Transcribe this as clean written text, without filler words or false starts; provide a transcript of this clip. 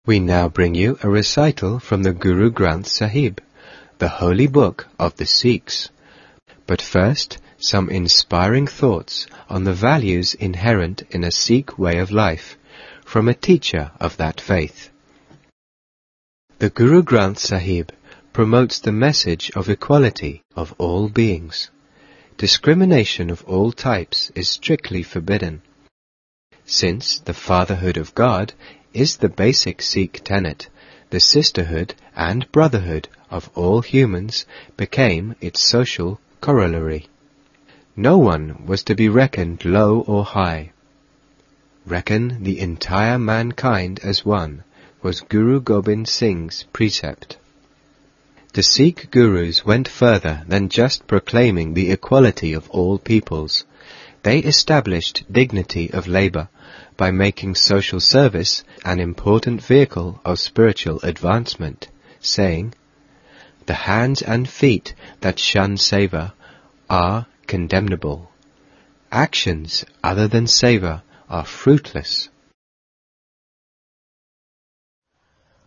We now bring you a recital from the Guru Granth Sahib, the holy book of the Sikhs. But first, some inspiring thoughts on the values inherent in a Sikh way of life, from a teacher of that faith. The Guru Granth Sahib promotes the message of equality of all beings. Discrimination of all types is strictly forbidden. Since the fatherhood of God is the basic Sikh tenet, the sisterhood and brotherhood of all humans became its social corollary. No one was to be reckoned low or high. Reckon the entire mankind as one was Guru Gobind Singh's precept. The Sikh Gurus went further than just proclaiming the equality of all peoples. They established dignity of labour by making social service an important vehicle of spiritual advancement, saying, "The hands and feet that shun savour are condemnable. Actions other than savour are fruitless.